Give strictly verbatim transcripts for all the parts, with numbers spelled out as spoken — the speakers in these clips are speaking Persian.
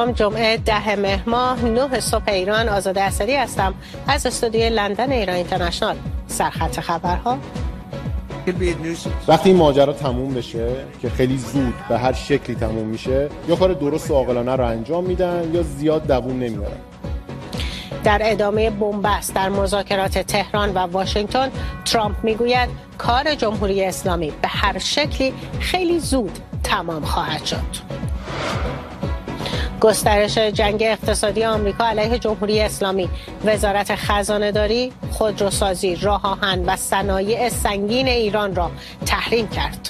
جمعه ده مهر ماه نه صبح ایران. آزاده اسدی هستم از استودیوی لندن ایران اینترنشنال. سرخط خبرها. وقتی این ماجرا تموم بشه که خیلی زود به هر شکلی تموم میشه، یا کار درست و عاقلانه رو انجام میدن یا زیاد دووم نمیارن. در ادامه بنبست در مذاکرات تهران و واشنگتن، ترامپ میگوید کار جمهوری اسلامی به هر شکلی خیلی زود تمام خواهد شد. گسترش جنگ اقتصادی آمریکا علیه جمهوری اسلامی. وزارت خزانه‌داری خودروسازی، راه آهن و صنایع سنگین ایران را تحریم کرد.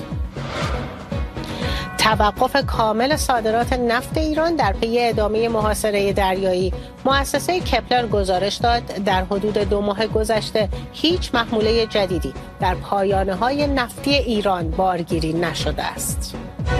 توقف کامل صادرات نفت ایران در پی ادامه محاصره دریایی. مؤسسه کپلر گزارش داد در حدود دو ماه گذشته هیچ محموله جدیدی در پایانه‌های نفتی ایران بارگیری نشده است.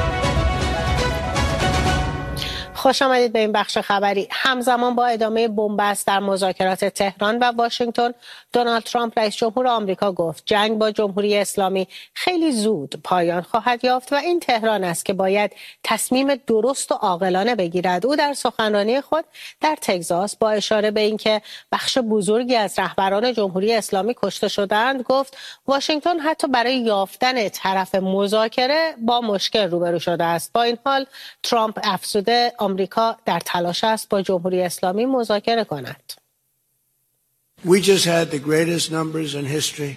خوش آمدید به این بخش خبری. همزمان با ادامه بنبست در مذاکرات تهران و واشنگتن، دونالد ترامپ رئیس جمهور آمریکا گفت جنگ با جمهوری اسلامی خیلی زود پایان خواهد یافت و این تهران است که باید تصمیم درست و عاقلانه بگیرد. او در سخنرانی خود در تگزاس با اشاره به اینکه بخش بزرگی از رهبران جمهوری اسلامی کشته شدند، گفت واشنگتن حتی برای یافتن طرف مذاکره با مشکل روبرو شده است. با این حال ترامپ افزوده آمریکا در تلاش است با جمهوری اسلامی مذاکره کند. We just had the greatest numbers in history.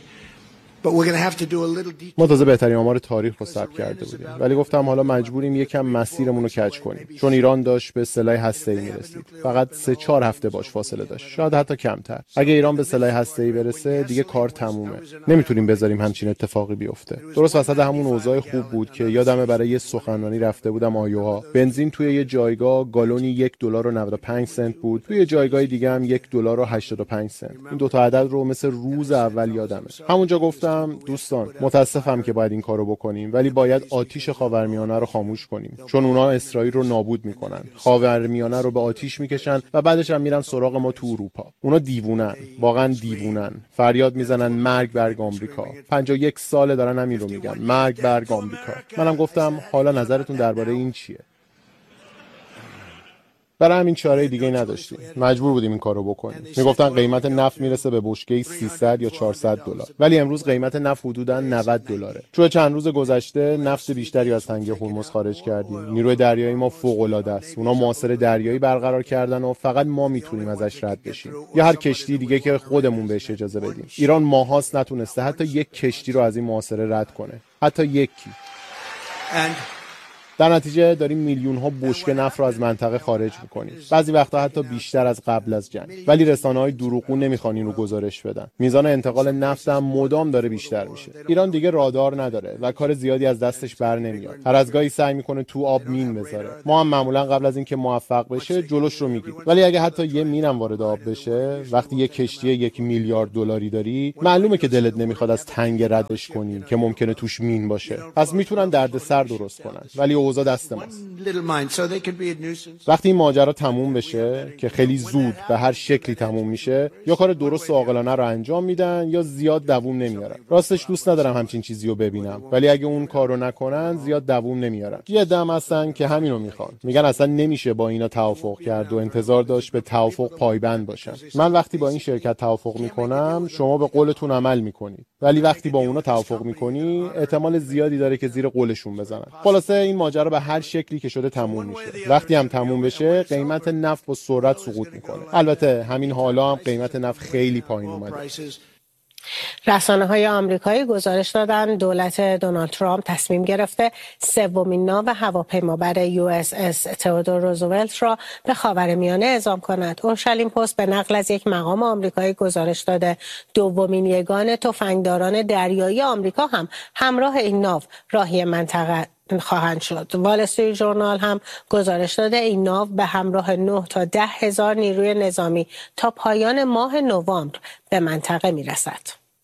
ما تازه بهترین آمار تاریخ رو ثبت کرده بودیم، ولی گفتم حالا مجبوریم یکم مسیرمون رو کج کنیم، چون ایران داشت به سلاح هسته‌ای میرسید. فقط سه چهار هفته باش فاصله داشت، شاید حتی کمتر. اگه ایران به سلاح هسته‌ای برسه دیگه کار تمومه. نمیتونیم بذاریم همچین اتفاقی بیفته. درست وسط همون اوضاع خوب بود که یادمه برای یه سخنرانی رفته بودم آیوها. بنزین توی یه جایگاه گالونی یک دلار و نود و پنج سنت بود، توی جایگاه دیگه هم یک دلار و هشتاد و پنج سنت. این دو تا عدد رو مثل روز اول یادمه. همونجا گفتم دوستان متاسفم که باید این کارو بکنیم، ولی باید آتیش خاورمیانه رو خاموش کنیم، چون اونا اسرائیل رو نابود میکنن، خاورمیانه رو به آتیش میکشن و بعدش هم میرن سراغ ما تو اروپا. اونا دیوونن، واقعا دیوونن. فریاد میزنن مرگ بر آمریکا. پنجاه و یک ساله دارن همین رو میگن، مرگ بر آمریکا. منم گفتم حالا نظرتون درباره این چیه؟ برای همین چاره دیگه نداشتیم، مجبور بودیم این کارو بکنیم. میگفتن قیمت نفت میرسه به بشکه‌ای سیصد یا چهارصد دلار، ولی امروز قیمت نفت حدوداً نود دلاره. تو چند روز گذشته نفت بیشتری از تنگه هرمز خارج کردیم. نیروی دریایی ما فوق‌العاده است. اونا محاصره دریایی برقرار کردن و فقط ما میتونیم ازش رد بشیم، یا هر کشتی دیگه که خودمون بهش اجازه بدیم. ایران ماهاست نتونسته حتی یک کشتی رو از این محاصره رد کنه، حتی یکی. در نتیجه داریم میلیون ها بشکه نفت رو از منطقه خارج میکنیم، بعضی وقتا حتی بیشتر از قبل از جنگ. ولی رسانه‌های دروغگو نمیخوان این رو گزارش بدن. میزان انتقال نفت هم مدام داره بیشتر میشه. ایران دیگه رادار نداره و کار زیادی از دستش بر نمیاد. هر از گاهی سعی میکنه تو آب مین بذاره. ما هم معمولا قبل از اینکه موفق بشه جلوش رو میگیریم. ولی اگه حتی یه مینم وارد آب بشه، وقتی یه کشتی یک میلیارد دلاری داری، معلومه که دلت نمیخواد از تنگ ردش کنی که ممکنه توش مین باشه. پس میتونن دردسر درست کنن، ولی اوضاع دست ماست. وقتی این ماجرا تموم بشه که خیلی زود به هر شکلی تموم میشه، یا کار درست و عاقلانه رو انجام میدن یا زیاد دووم نمیارن. راستش دوست ندارم همچین چیزی رو ببینم، ولی اگه اون کارو نکنن زیاد دووم نمیارن. یه دم هستن که همینو میخوان، میگن اصلا نمیشه با اینا توافق کرد و انتظار داشت به توافق پایبند باشن. من وقتی با این شرکت توافق میکنم شما به قولتون عمل میکنید، ولی وقتی با اونا توافق میکنی احتمال زیادی داره که زیر قولشون بزنن. خلاصه این ماجرا به هر شکلی که شده تموم میشه. وقتی هم تموم بشه قیمت نفت با سرعت سقوط میکنه. البته همین حالا هم قیمت نفت خیلی پایین اومده. رسانه‌های آمریکایی گزارش دادن دولت دونالد ترامپ تصمیم گرفته سومین ناو هواپیمابر یو اس اس تئودور روزولت را به خاورمیانه اعزام کند. اورشلیم پست به نقل از یک مقام آمریکایی گزارش داده دومین یگان تفنگداران دریایی آمریکا هم همراه این ناو راهی منطقه خواهند شد. وال استریت ژورنال هم گزارش داده این ناو به همراه نه تا ده هزار نیروی نظامی تا پایان ماه نوامبر به منطقه میرسد.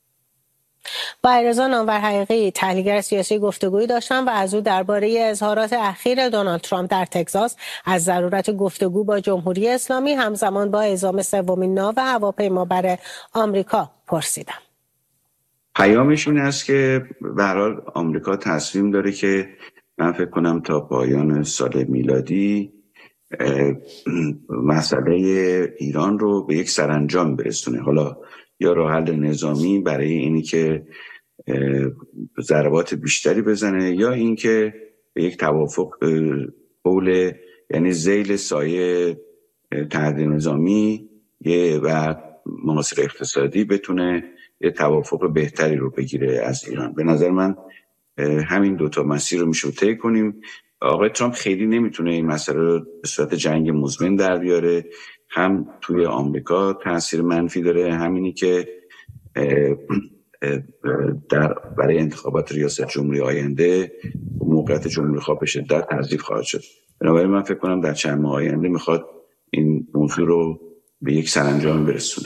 با علیرضا نامور حقیقی تحلیلگر سیاسی گفتگویی داشتم و از او درباره اظهارات اخیر دونالد ترامپ در تگزاس از ضرورت گفتگو با جمهوری اسلامی همزمان با اعزام سومین ناو هواپیمابر آمریکا پرسیدم. پیامشون است که به هر حال آمریکا تصمیم داره که من فکر کنم تا پایان سال میلادی مسئله ایران رو به یک سرانجام برسونه، حالا یا راه حل نظامی برای اینی که ضربات بیشتری بزنه یا اینکه به یک توافق حول یعنی ذیل سایه تحریم نظامی و محاصره اقتصادی بتونه یه توافق بهتری رو بگیره از ایران. به نظر من همین دوتا مسیر رو میشه طی کنیم. آقای ترامپ خیلی نمیتونه این مسئله رو به صورت جنگ مزمن در بیاره، هم توی آمریکا تاثیر منفی داره، همینی که در برای انتخابات ریاست جمهوری آینده موقعیت جمهوری خواه به شدت تضعیف خواهد شد. بنابراین من فکر کنم در چند ماه آینده میخواد این موضوع رو به یک سرانجام برسونه.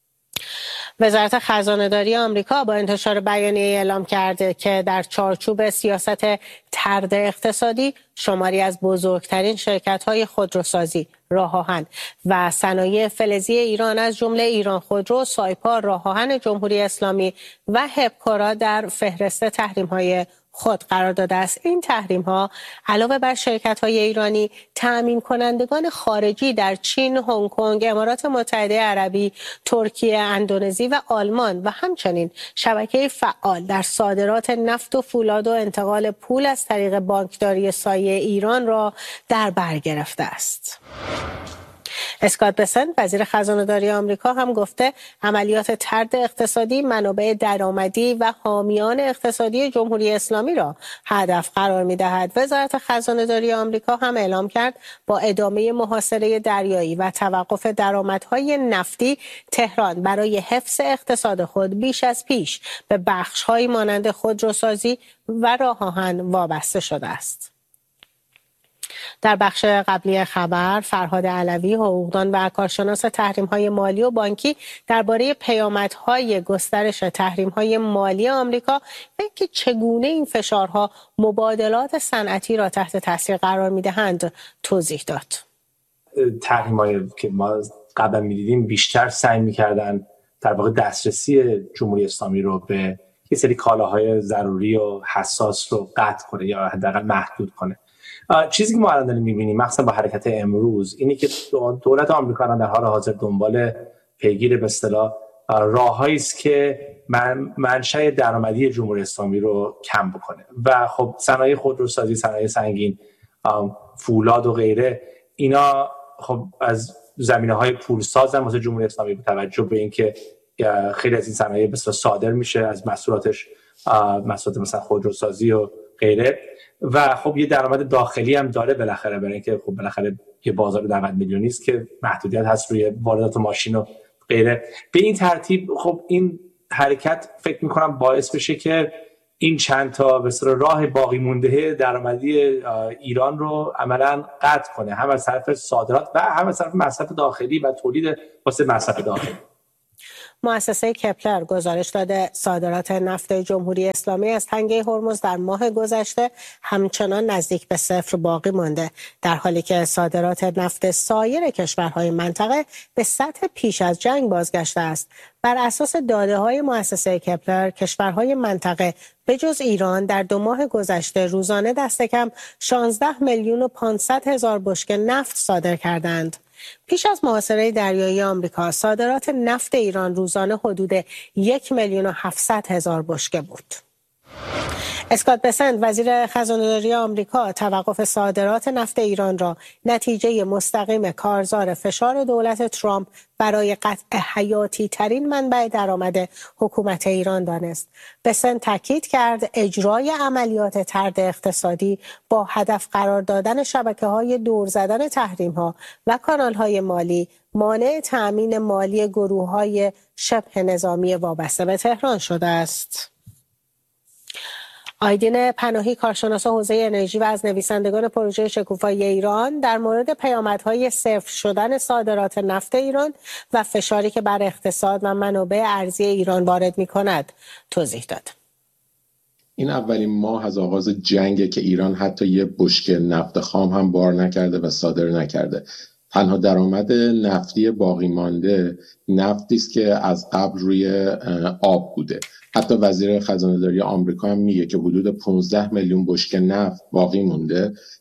وزارت خزانه‌داری آمریکا با انتشار بیانیه اعلام کرده که در چارچوب سیاست طرد اقتصادی شماری از بزرگترین شرکت‌های خودروسازی، راه آهن و صنایع فلزی ایران از جمله ایران خودرو، سایپا، راه آهن جمهوری اسلامی و هپکورا در فهرست تحریم‌های خود قرار داده است. این تحریم ها علاوه بر شرکت های ایرانی، تأمین کنندگان خارجی در چین، هنگ کنگ، امارات متحده عربی، ترکیه، اندونزی و آلمان و همچنین شبکه فعال در صادرات نفت و فولاد و انتقال پول از طریق بانکداری سایه ایران را در بر گرفته است. اسکات بسنت وزیر خزانه‌داری آمریکا هم گفته عملیات طرد اقتصادی منابع درآمدی و حامیان اقتصادی جمهوری اسلامی را هدف قرار می‌دهد. وزارت خزانه‌داری آمریکا هم اعلام کرد با ادامه محاصره دریایی و توقف درآمدهای نفتی، تهران برای حفظ اقتصاد خود بیش از پیش به بخش‌هایی مانند خودروسازی و راه آهن وابسته شده است. در بخش قبلی خبر، فرهاد علوی، حقوقدان و کارشناس تحریم‌های مالی و بانکی درباره پیامدهای گسترش تحریم‌های مالی آمریکا و اینکه چگونه این فشارها مبادلات صنعتی را تحت تاثیر قرار می‌دهند توضیح داد. تحریم‌هایی که ما قبلا می‌دیدیم بیشتر سعی می‌کردن در واقع دسترسی جمهوری اسلامی رو به یه سری کالاهای ضروری و حساس رو قطع کنه یا حداقل محدود کنه. چیزی که ما الان داریم می‌بینیم مخصوصا با حرکت امروز اینی که دولت آمریکا در حال حاضر دنبال پیگیر به اصطلاح راههایی است که من منشأ درآمدی جمهوری اسلامی رو کم بکنه و خب صنایع خودروسازی، صنایع سنگین، فولاد و غیره، اینا خب از زمینه‌های پولسازن واسه جمهوری اسلامی با توجه به اینکه خیلی از این صنایع به اصطلاح صادر میشه از محصولاتش، محصولات مثلا خودروسازی و غیره، و خب یه درآمد داخلی هم داره بالاخره، برای اینکه خب بالاخره یه بازار نود میلیونی است که محدودیت هست روی واردات ماشین و غیره. به این ترتیب خب این حرکت فکر می‌کنم باعث بشه که این چند تا به اصطلاح راه باقی مونده درآمدی ایران رو عملاً قطع کنه، هم از طرف صادرات و هم از طرف مصرف داخلی و تولید واسه مصرف داخلی. مؤسسه کپلر گزارش داده صادرات نفت جمهوری اسلامی از تنگه هرمز در ماه گذشته همچنان نزدیک به صفر باقی مانده، در حالی که صادرات نفت سایر کشورهای منطقه به سطح پیش از جنگ بازگشته است. بر اساس داده‌های مؤسسه کپلر، کشورهای منطقه به جز ایران در دو ماه گذشته روزانه دست کم شانزده میلیون و پانصد هزار بشکه نفت صادر کردند. پیش از محاصره دریایی آمریکا، صادرات نفت ایران روزانه حدود یک میلیون و هفتصد هزار بشکه بود. اسکات بسنت وزیر خزانه‌داری آمریکا توقف صادرات نفت ایران را نتیجه مستقیم کارزار فشار دولت ترامپ برای قطع حیاتی ترین منبع درآمد حکومت ایران دانست. بسنت تاکید کرد اجرای عملیات طرد اقتصادی با هدف قرار دادن شبکه‌های دور زدن تحریم‌ها و کانال‌های مالی مانع تأمین مالی گروه‌های شبه نظامی وابسته به تهران شده است. آیدین پناهی، کارشناس حوزه انرژی و از نویسندگان پروژه شکوفایی ایران، در مورد پیامدهای صفر شدن صادرات نفت ایران و فشاری که بر اقتصاد و منابع ارزی ایران وارد می‌کند توضیح داد. این اولین ماه از آغاز جنگه که ایران حتی یه بشکه نفت خام هم بار نکرده و صادر نکرده. تنها درآمد نفتی باقی مانده نفتی است که از قبل روی آب بوده. حتی وزیر خزانه‌داری آمریکا هم میگه که حدود پانزده میلیون بشکه نفت باقی مونده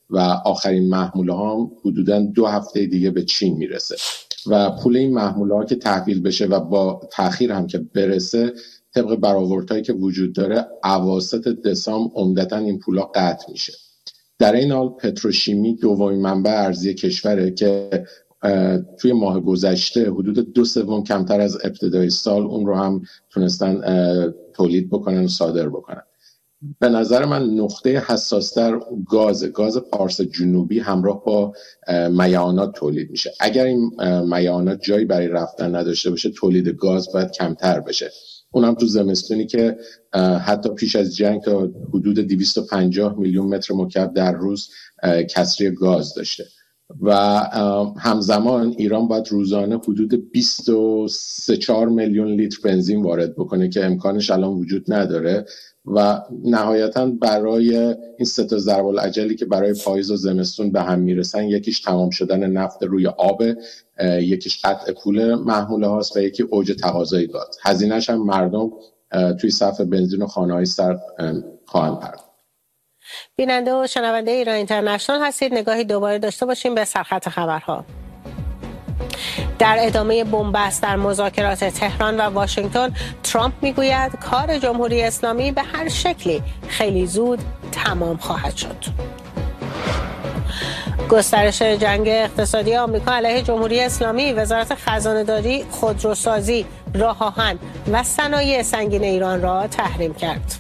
و آخرین محموله ها حدوداً دو هفته دیگه به چین میرسه و پول این محموله ها که تحویل بشه و با تأخیر هم که برسه، طبق برآوردهایی که وجود داره اواسط دسامبر عمدتاً این پولا قطع میشه. در این حال پتروشیمی دومین منبع ارزی کشوره که توی ماه گذشته حدود دو سوم کمتر از ابتدای سال اون رو هم تونستن تولید بکنن و صادر بکنن. به نظر من نقطه حساستر گاز گاز پارس جنوبی همراه با میعانات تولید میشه. اگر این میعانات جایی برای رفتن نداشته باشه، تولید گاز باید کمتر بشه. اونم تو زمستونی که حتی پیش از جنگ تا حدود دویست و پنجاه میلیون متر مکعب در روز کسری گاز داشته و همزمان ایران باید روزانه حدود بیست و سه چهار میلیون لیتر بنزین وارد بکنه که امکانش الان وجود نداره و نهایتاً برای این سه تا ضرب الاجلی که برای پاییز و زمستون به هم میرسن، یکیش تمام شدن نفت روی آب، یکیش قطع پول محموله هاست و یکی اوج تقاضای گاز. هزینه‌اش هم مردم توی صف بنزین و خانه‌های سرد خواهند پرداخت. بیننده و شنونده ایران اینترنشنال هستید. نگاهی دوباره داشته باشیم به سرخط خبرها. در ادامه بنبست در مذاکرات تهران و واشنگتن، ترامپ میگوید کار جمهوری اسلامی به هر شکلی خیلی زود تمام خواهد شد. گسترش جنگ اقتصادی آمریکا علیه جمهوری اسلامی، وزارت خزانه‌داری خودروسازی، راه آهن و صنایع سنگین ایران را تحریم کرد.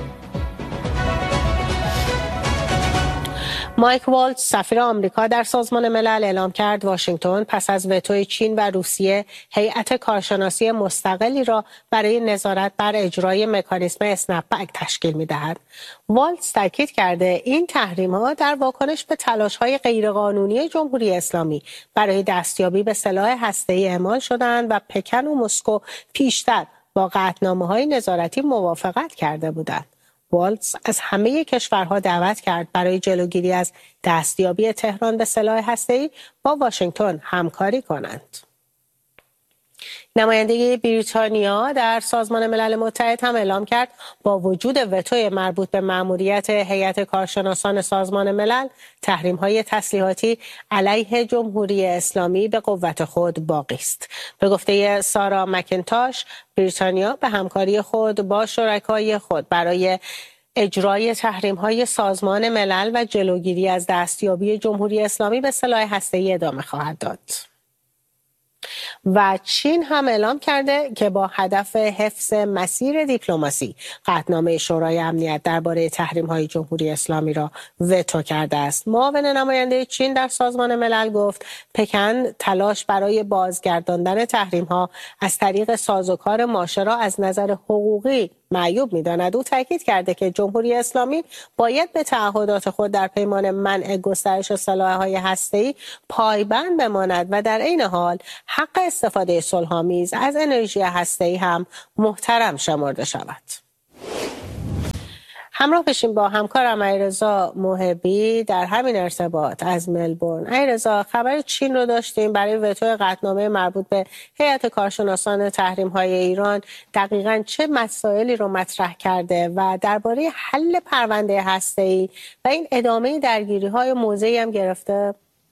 مایک والتز سفیر آمریکا در سازمان ملل اعلام کرد واشنگتن پس از وتوی چین و روسیه هیئت کارشناسی مستقلی را برای نظارت بر اجرای مکانیزم اسنپ بک تشکیل می‌دهد. والتز تاکید کرده این تحریم‌ها در واکنش به تلاش‌های غیرقانونی جمهوری اسلامی برای دستیابی به سلاح هسته‌ای اعمال شدند و پکن و مسکو پیشتر با قطعنامه‌های نظارتی موافقت کرده بودند. والتز از همه کشورها دعوت کرد برای جلوگیری از دستیابی تهران به سلاح هسته‌ای با واشنگتن همکاری کنند. نماینده بریتانیا در سازمان ملل متحد هم اعلام کرد با وجود وتوی مربوط به مأموریت هیئت کارشناسان سازمان ملل، تحریم‌های تسلیحاتی علیه جمهوری اسلامی به قوت خود باقی است. به گفته سارا مکینتاش، بریتانیا به همکاری خود با شرکای خود برای اجرای تحریم‌های سازمان ملل و جلوگیری از دستیابی جمهوری اسلامی به سلاح هسته‌ای ادامه خواهد داد. و چین هم اعلام کرده که با هدف حفظ مسیر دیپلماسی قطعنامه شورای امنیت درباره تحریم‌های جمهوری اسلامی را وتو کرده است. معاون نماینده چین در سازمان ملل گفت پکن تلاش برای بازگرداندن تحریم‌ها از طریق سازوکار ماشه را از نظر حقوقی معیوب می‌داند. او تاکید کرده که جمهوری اسلامی باید به تعهدات خود در پیمان منع گسترش سلاح‌های هسته‌ای پایبند بماند و در عین حال حق استفاده صلح‌آمیز از انرژی هسته‌ای هم محترم شمرده شود. همراه بشیم با همکارم علیرضا محبی در همین ارتباط از ملبورن. علیرضا، خبر چین رو داشتیم برای وتو قطعنامه مربوط به هیئت کارشناسان تحریم‌های ایران. دقیقاً چه مسائلی رو مطرح کرده و درباره حل پرونده هسته‌ای و این ادامه درگیری‌های موضعی هم گرفته؟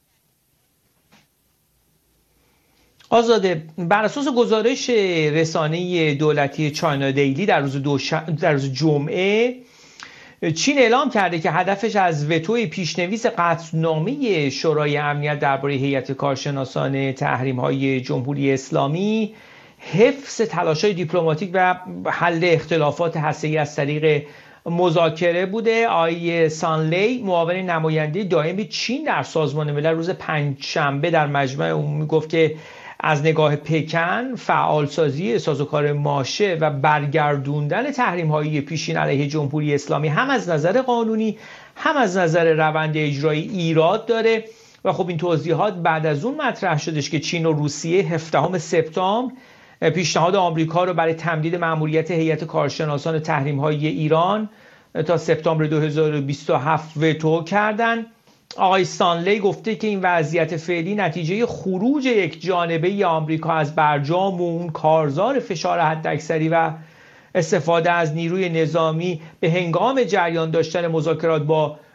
آزاده، بر اساس گزارش رسانه دولتی چاینا دیلی در روز دوش... در روز جمعه، چین اعلام کرده که هدفش از وتوی پیشنویس قطعنامه شورای امنیت درباره هیئت کارشناسان تحریم‌های جمهوری اسلامی حفظ تلاش‌های دیپلماتیک و حل اختلافات هسته‌ای از طریق مذاکره بوده. آقای سانلی، معاون نماینده دائم چین در سازمان ملل، روز پنجشنبه در مجمع عمومی گفت که از نگاه پکن فعالسازی سازوکار ماشه و برگردوندن تحریم‌های پیشین علیه جمهوری اسلامی هم از نظر قانونی هم از نظر روند اجرایی ایراد داره و خب این توضیحات بعد از اون مطرح شدش که چین و روسیه هفدهم سپتامبر پیشنهاد آمریکا رو برای تمدید مأموریت هیئت کارشناسان تحریم‌های ایران تا سپتامبر دو هزار و بیست و هفت وتو کردن. آقای سانلی گفته که این وضعیت فعلی نتیجه خروج یک جانبه آمریکا از برجام و اون کارزار فشار حداکثری و استفاده از نیروی نظامی به هنگام جریان داشتن مذاکرات با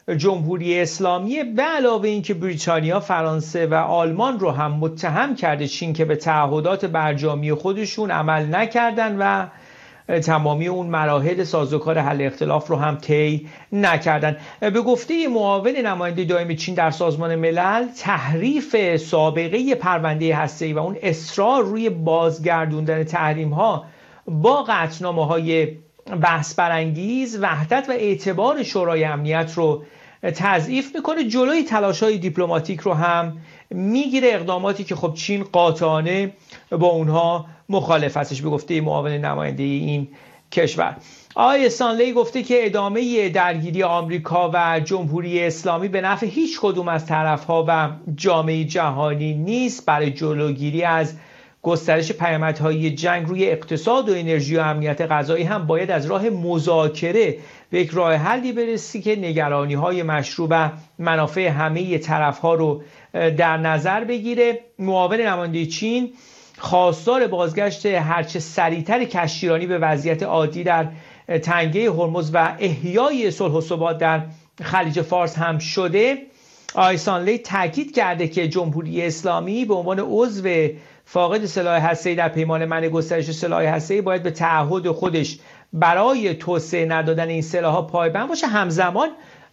جمهوری اسلامی به علاوه اینکه بریتانیا، فرانسه و آلمان رو هم متهم کرده چین که به تعهدات برجامی خودشون عمل نکردن و تمامی اون مراحل سازوکار حل اختلاف رو هم طی نکردن. به گفته معاون نماینده دائم چین در سازمان ملل، تحریف سابقه پرونده هسته‌ای و اون اصرار روی بازگردوندن تحریم‌ها با قطعنامه‌های بحث برانگیز وحدت و اعتبار شورای امنیت رو تضعیف میکنه، جلوی تلاش‌های دیپلماتیک رو هم میگیره، اقداماتی که خب چین قاطعانه با اونها مخالف هستش. به گفته معاون نماینده این کشور، آقای استانلی گفته که ادامه درگیری آمریکا و جمهوری اسلامی به نفع هیچ کدوم از طرف‌ها و جامعه جهانی نیست. برای جلوگیری از گسترش پیامدهای جنگ روی اقتصاد و انرژی و امنیت غذایی هم باید از راه مذاکره به یک راه حلی برسی که نگرانی‌های مشروع و منافع همه طرف‌ها رو در نظر بگیره. معاون نماینده چین خواستار بازگشت هرچه سریعتر کشتیرانی به وضعیت عادی در تنگه هرمز و احیای صلح و ثبات در خلیج فارس هم شده. آقای استانلی تاکید کرده که جمهوری اسلامی به عنوان عضو فاقد سلاح هسته‌ای در پیمان منع گسترش سلاح هسته‌ای باید به تعهد خودش برای توسعه ندادن این سلاح‌ها پایبند باشه. همزمان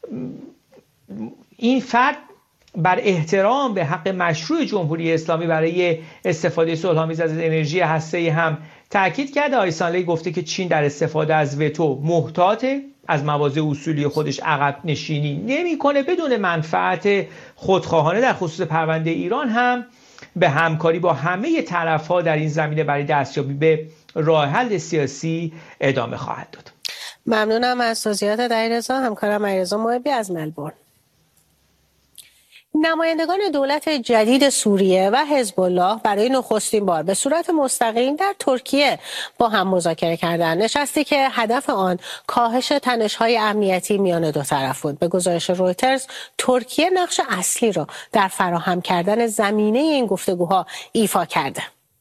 این فرد بر احترام به حق مشروع جمهوری اسلامی برای استفاده صلح‌آمیز از انرژی هسته‌ای هم تاکید کرده. آقای استانلی گفته که چین در استفاده از وتو محتاطه، از مواضع اصولی خودش عقب نشینی نمی‌کنه، بدون منفعت خودخواهانه در خصوص پرونده ایران هم به همکاری با همه طرف‌ها در این زمینه برای دستیابی به راه حل سیاسی ادامه خواهد داد. ممنونم از توضیحات دایرزا. همکارم علیرضا محبی از ملبورن. نمایندگان دولت جدید سوریه و حزب الله برای نخستین بار به صورت مستقیم در ترکیه با هم مذاکره کردند. نشستی که هدف آن کاهش تنش‌های امنیتی میان دو طرف بود. به گزارش رویترز، ترکیه نقش اصلی را در فراهم کردن زمینه این گفتگوها ایفا کرده.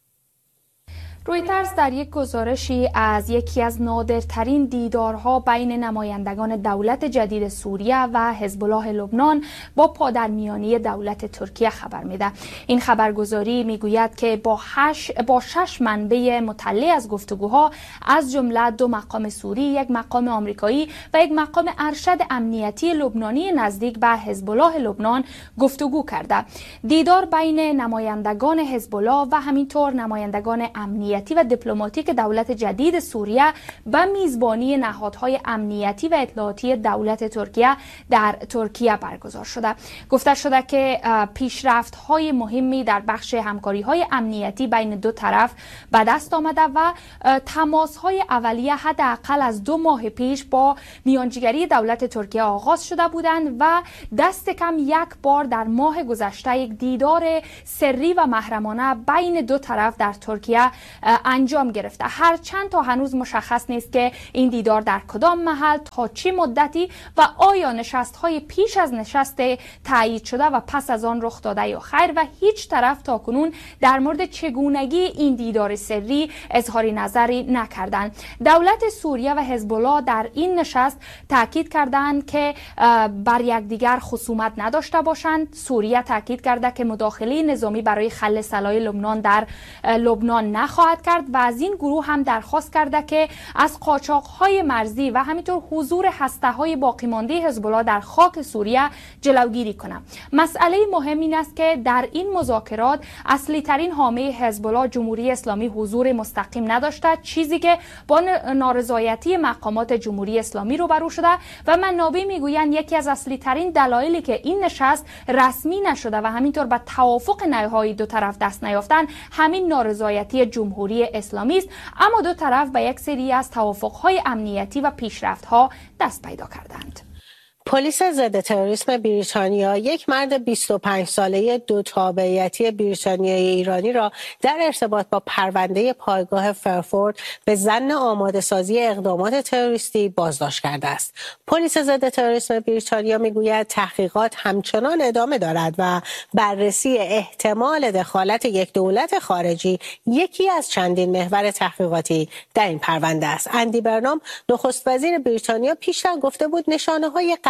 رویترز در یک گزارشی از یکی از نادرترین دیدارها بین نمایندگان دولت جدید سوریه و حزب الله لبنان با پادرمیانی دولت ترکیه خبر میده. این خبرگزاری میگوید که با هش با شش منبع مطلع از گفتگوها از جمله دو مقام سوری، یک مقام آمریکایی و یک مقام ارشد امنیتی لبنانی نزدیک به حزب الله لبنان گفتگو کرده. دیدار بین نمایندگان حزب الله و همینطور نمایندگان امنیتی و دیپلماتیک دولت جدید سوریه به میزبانی نهادهای امنیتی و اطلاعاتی دولت ترکیه در ترکیه برگزار شده. گفته شده که پیشرفت‌های مهمی در بخش همکاری‌های امنیتی بین دو طرف به دست آمده و تماس‌های اولیه حداقل از دو ماه پیش با میانجیگری دولت ترکیه آغاز شده بودند و دست کم یک بار در ماه گذشته یک دیدار سری و محرمانه بین دو طرف در ترکیه انجام گرفته. هرچند تا هنوز مشخص نیست که این دیدار در کدام محل، تا چه مدتی و آیا نشست‌های پیش از نشست تایید شده و پس از آن رخ داده یا خیر، و هیچ طرف تاکنون در مورد چگونگی این دیدار سری اظهار نظری نکردند. دولت سوریه و حزب الله در این نشست تاکید کردند که بر یکدیگر خصومت نداشته باشند. سوریه تاکید کرده که مداخله نظامی برای حل سلاح لبنان در لبنان نخواهد کرد و از این گروه هم درخواست کرده که از قاچاق‌های مرزی و همینطور حضور هسته‌های باقی مانده حزب الله در خاک سوریه جلوگیری کنند. مسئله مهم این است که در این مذاکرات اصلی ترین حامی حزب الله جمهوری اسلامی حضور مستقیم نداشته، چیزی که با نارضایتی مقامات جمهوری اسلامی روبرو شده و منابع میگویند یکی از اصلی ترین دلایلی که این نشست رسمی نشده و همینطور به توافق نهایی دو طرف دست نیافتن همین نارضایتی جمهوری اسلامی است. اما دو طرف به یک سری از توافق‌های امنیتی و پیشرفت‌ها دست پیدا کردند. پلیس ضد تروریسم بریتانیا یک مرد بیست و پنج ساله دو تابعیتی بریتانیایی ایرانی را در ارتباط با پرونده پایگاه فرفورد به ظن آماده سازی اقدامات تروریستی بازداشت کرده است. پلیس ضد تروریسم بریتانیا میگوید تحقیقات همچنان ادامه دارد و بررسی احتمال دخالت یک دولت خارجی یکی از چندین محور تحقیقاتی در این پرونده است. اندی برنام نخست وزیر بریتانیا پیشتر گفته بود نشانه‌های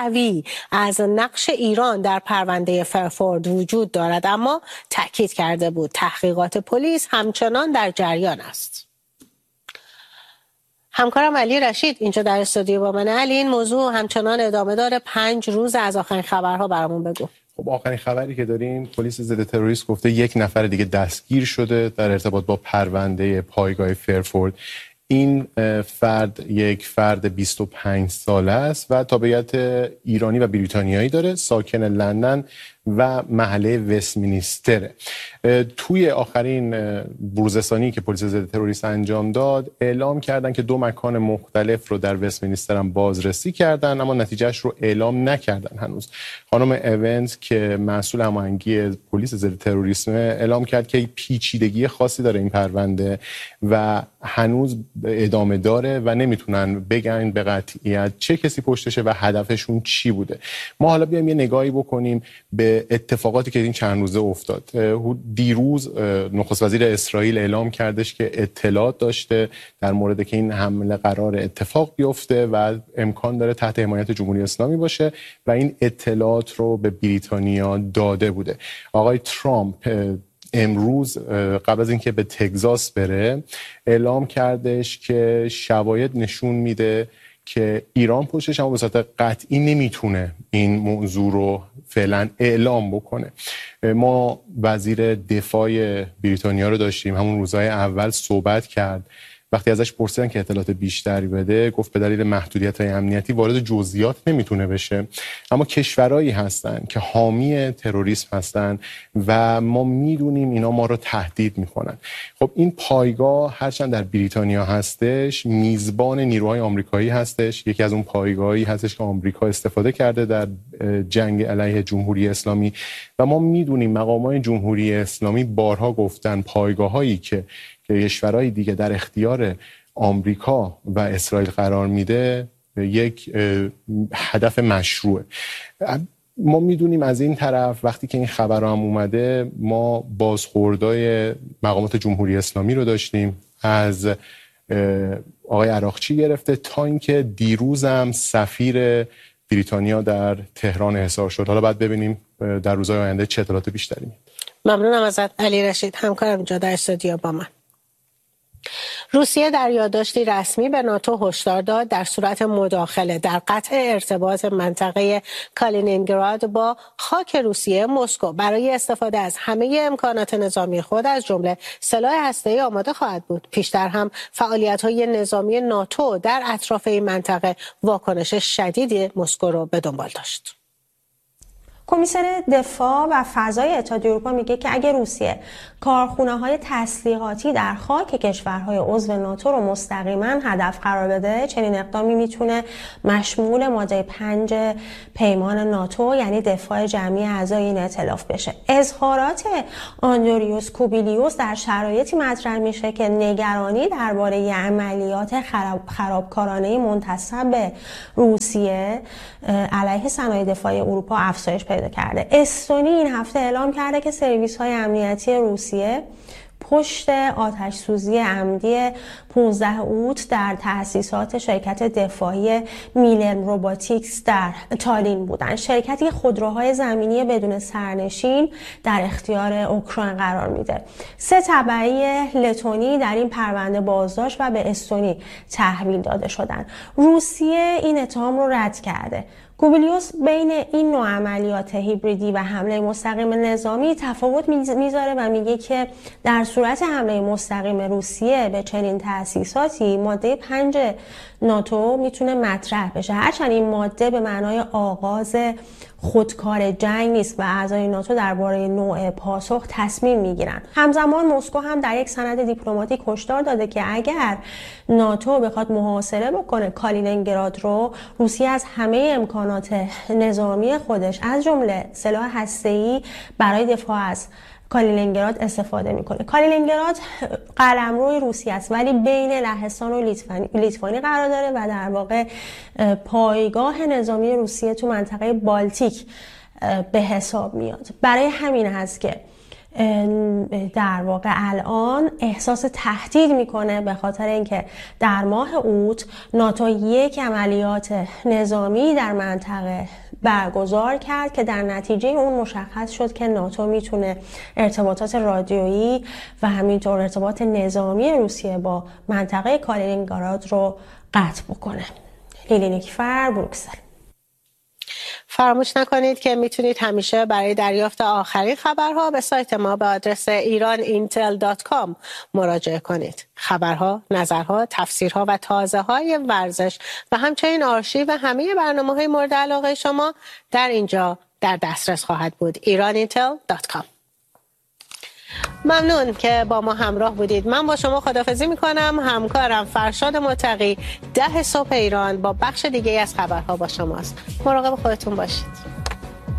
قوی از نقش ایران در پرونده فرفورد وجود دارد، اما تاکید کرده بود تحقیقات پلیس همچنان در جریان است. همکارم علی رشید اینجا در استودیو با من. علی، این موضوع همچنان ادامه داره، پنج روز از آخرین خبرها برامون بگو. خب آخرین خبری که داریم، پلیس ضد تروریست گفته یک نفر دیگه دستگیر شده در ارتباط با پرونده پایگاه فرفورد. این فرد یک فرد بیست و پنج ساله است و تابعیت ایرانی و بریتانیایی داره، ساکن لندن و محله وستمینستره. توی آخرین بروزرسانی که پلیس ضد تروریست انجام داد، اعلام کردن که دو مکان مختلف رو در وستمینستر هم بازرسی کردن، اما نتیجهش رو اعلام نکردن هنوز. خانم ایونز که مسئول هماهنگی پلیس ضد تروریسم اعلام کرد که پیچیدگی خاصی داره این پرونده و هنوز ادامه داره و نمیتونن بگن به قطعیت چه کسی پشتشه و هدفشون چی بوده. ما حالا بیایم یه نگاهی بکنیم به اتفاقاتی که این چند روزه افتاد. دیروز نخست وزیر اسرائیل اعلام کردش که اطلاعات داشته در مورد که این حمله قرار اتفاق بیفته و امکان داره تحت حمایت جمهوری اسلامی باشه و این اطلاعات رو به بریتانیا داده بوده. آقای ترامپ امروز قبل از اینکه به تگزاس بره اعلام کردش که شواهد نشون میده که ایران پشتش، اما به صورت قطعی نمیتونه این موضوع رو فعلا اعلام بکنه. ما وزیر دفاع بریتانیا رو داشتیم، همون روزهای اول صحبت کرد. وقتی ازش پرسیدن که اطلاعات بیشتری بده، گفت به دلیل محدودیت‌های امنیتی وارد جزئیات نمیتونه بشه، اما کشورهایی هستن که حامی تروریسم هستن و ما میدونیم اینا ما رو تهدید میکنن. خب این پایگاه هرچند در بریتانیا هستش، میزبان نیروهای آمریکایی هستش، یکی از اون پایگاهایی هستش که آمریکا استفاده کرده در جنگ علیه جمهوری اسلامی و ما میدونیم مقامات جمهوری اسلامی بارها گفتن پایگاهایی که کشورهای دیگه در اختیار آمریکا و اسرائیل قرار میده یک هدف مشروعه. ما میدونیم از این طرف وقتی که این خبر هم اومده، ما بازخوردهای مقامات جمهوری اسلامی رو داشتیم، از آقای عراقچی گرفته تا اینکه دیروز هم سفیر بریتانیا در تهران احضار شد. حالا باید ببینیم در روزهای آینده چه اطلاعات بیشتری میاد. ممنونم ازت علی رشید، همکارم اینجا در استودیو با من. روسیه در یادداشتی رسمی به ناتو هشدار داد در صورت مداخله در قطع ارتباط منطقه کالینینگراد با خاک روسیه، مسکو برای استفاده از همه امکانات نظامی خود از جمله سلاح هسته‌ای آماده خواهد بود. پیشتر هم فعالیت‌های نظامی ناتو در اطراف این منطقه واکنش شدید مسکو را به دنبال داشت. کمیسر دفاع و فضای اتحادیه اروپا میگه که اگه روسیه کارخونه‌های تسلیحاتی در خاک کشورهای عضو ناتو رو مستقیما هدف قرار بده، چنین اقدامی میتونه مشمول ماده پنج پیمان ناتو یعنی دفاع جمعی اعضای این ائتلاف بشه. اظهارات آندریوس کوبیلیوس در شرایطی مطرح میشه که نگرانی درباره عملیات خراب خرابکارانه منتسب به روسیه علیه صنایع دفاعی اروپا افزایش پیدا کرده. استونی این هفته اعلام کرده که سرویس‌های امنیتی روسیه پشت آتش سوزی عمدی پانزده اوت در تأسیسات شرکت دفاعی میلن روباتیکس در تالین بودند. شرکتی خودروهای زمینی بدون سرنشین در اختیار اوکراین قرار میده. سه تبعی لتونی در این پرونده بازداشت و به استونی تحویل داده شدند. روسیه این اتهام رو رد کرده. کوبیلیوس بین این نوع عملیات هیبریدی و حمله مستقیم نظامی تفاوت میذاره و میگه که در صورت حمله مستقیم روسیه به چنین تأسیساتی ماده پنج ناتو میتونه مطرح بشه، هرچند این ماده به معنای آغاز خودکار جنگ نیست و اعضای ناتو درباره نوع پاسخ تصمیم میگیرن. همزمان مسکو هم در یک سند دیپلماتیک هشدار داده که اگر ناتو بخواد محاصره بکنه کالینینگراد رو، روسیه از همه امکانات نظامی خودش از جمله سلاح هسته‌ای برای دفاع از کالینینگراد استفاده میکنه. کالینینگراد قلمرو روسیه است ولی بین لهستان و لیتوانی قرار داره و در واقع پایگاه نظامی روسیه تو منطقه بالتیک به حساب میاد. برای همین هست که در واقع الان احساس تهدید میکنه به خاطر اینکه در ماه اوت ناتو یک عملیات نظامی در منطقه برگزار کرد که در نتیجه اون مشخص شد که ناتو میتونه ارتباطات رادیویی و همینطور ارتباط نظامی روسیه با منطقه کالینینگراد رو قطع بکنه. لیلی نیکفر، بروکسل. فراموش نکنید که میتونید همیشه برای دریافت آخرین خبرها به سایت ما به آدرس ایران اینتل دات کام مراجعه کنید. خبرها، نظرها، تفسیرها و تازه‌های ورزش و همچنین آرشیو همه برنامه‌های مورد علاقه شما در اینجا در دسترس خواهد بود. ایران اینتل دات کام. ممنون که با ما همراه بودید. من با شما خداحافظی میکنم. همکارم فرشاد متقی ده صبح ایران با بخش دیگه از خبرها با شماست. مراقب خودتون باشید.